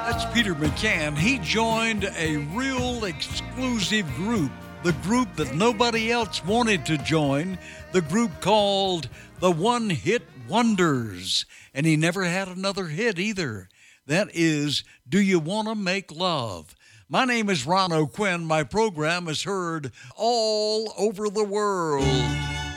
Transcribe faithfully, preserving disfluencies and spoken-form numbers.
That's Peter McCann. He joined a real exclusive group, the group that nobody else wanted to join, the group called the One Hit Wonders. And he never had another hit either. That is, Do You Wanna Make Love? My name is Ron O'Quinn. My program is heard all over the world.